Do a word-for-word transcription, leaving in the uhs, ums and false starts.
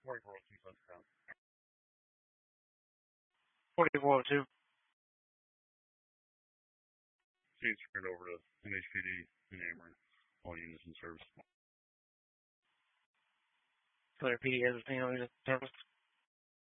forty-four oh two Sunset. forty-four oh two. Transferred over to N H P D in Ameren. All units in service. Clear P D has been in service.